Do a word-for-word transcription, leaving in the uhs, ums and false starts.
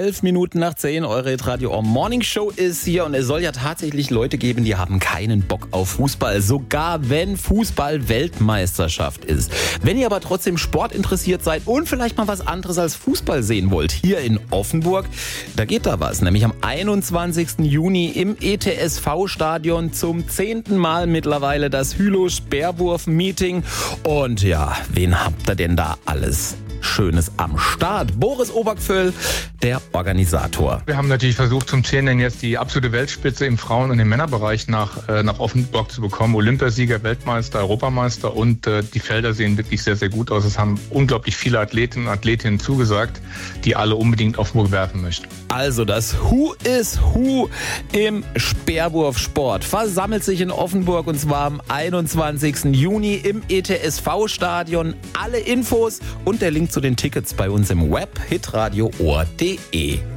elf Minuten nach zehn, eure Hitradio Morning Show ist hier und es soll ja tatsächlich Leute geben, die haben keinen Bock auf Fußball, sogar wenn Fußball Weltmeisterschaft ist. Wenn ihr aber trotzdem Sport interessiert seid und vielleicht mal was anderes als Fußball sehen wollt, hier in Offenburg, da geht da was, nämlich am einundzwanzigsten Juni im E T S V-Stadion zum zehnten Mal mittlerweile das Hülo-Speerwurf-Meeting und ja, wen habt ihr denn da alles Schönes am Start? Boris Obergföll, der Organisator. Wir haben natürlich versucht, zum zehnten jetzt die absolute Weltspitze im Frauen- und im Männerbereich nach, äh, nach Offenburg zu bekommen. Olympiasieger, Weltmeister, Europameister und äh, die Felder sehen wirklich sehr, sehr gut aus. Es haben unglaublich viele Athletinnen und Athletinnen zugesagt, die alle unbedingt Offenburg werfen möchten. Also das Who is Who im Speerwurfsport versammelt sich in Offenburg und zwar am einundzwanzigsten Juni im E T S V-Stadion. Alle Infos und der Link zu den Tickets bei uns im Web hitradio ohr punkt de.